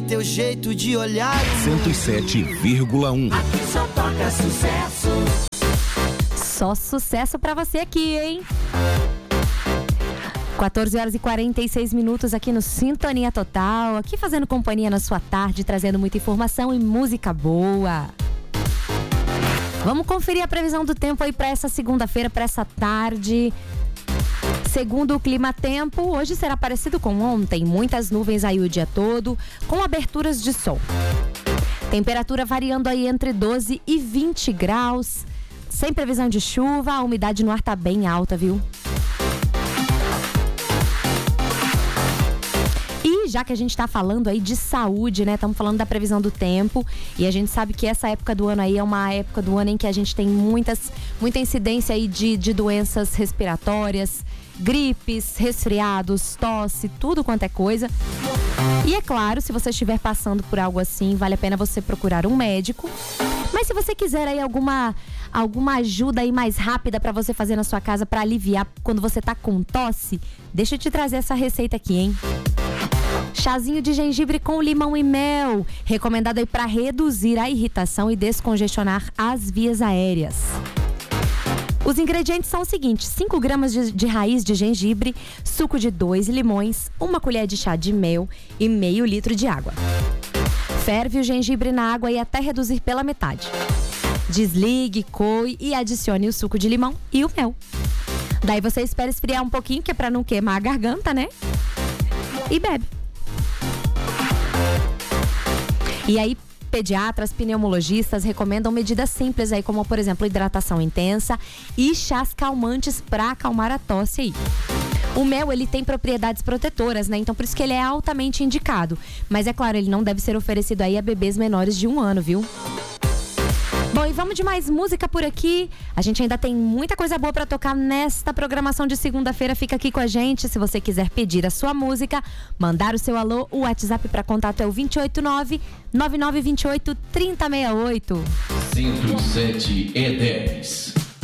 teu jeito de olhar. 107,1. Aqui só toca sucesso. Só sucesso pra você aqui, hein? 14h46 aqui no Sintonia Total, aqui fazendo companhia na sua tarde, trazendo muita informação e música boa. Vamos conferir a previsão do tempo aí para essa segunda-feira, para essa tarde. Segundo o Clima Tempo, hoje será parecido com ontem, muitas nuvens aí o dia todo, com aberturas de sol. Temperatura variando aí entre 12 e 20 graus, sem previsão de chuva, a umidade no ar tá bem alta, viu? E já que a gente tá falando aí de saúde, né? Estamos falando da previsão do tempo e a gente sabe que essa época do ano aí é uma época do ano em que a gente tem muita incidência aí de doenças respiratórias, gripes, resfriados, tosse, tudo quanto é coisa. E é claro, se você estiver passando por algo assim, vale a pena você procurar um médico. Mas se você quiser aí alguma ajuda aí mais rápida para você fazer na sua casa para aliviar quando você tá com tosse, deixa eu te trazer essa receita aqui, hein? Chazinho de gengibre com limão e mel, recomendado aí para reduzir a irritação e descongestionar as vias aéreas. Os ingredientes são os seguintes: 5 gramas de raiz de gengibre, suco de 2 limões, 1 colher de chá de mel e meio litro de água. Ferve o gengibre na água e até reduzir pela metade. Desligue, coe e adicione o suco de limão e o mel. Daí você espera esfriar um pouquinho, que é para não queimar a garganta, né? E bebe. E aí, pediatras, pneumologistas recomendam medidas simples aí, como por exemplo, hidratação intensa e chás calmantes para acalmar a tosse aí. O mel, ele tem propriedades protetoras, né? Então por isso que ele é altamente indicado. Mas é claro, ele não deve ser oferecido aí a bebês menores de 1 ano, viu? Bom, e vamos de mais música por aqui. A gente ainda tem muita coisa boa pra tocar nesta programação de segunda-feira. Fica aqui com a gente. Se você quiser pedir a sua música, mandar o seu alô, o WhatsApp pra contato é o 289-9928-3068. 107 e 10.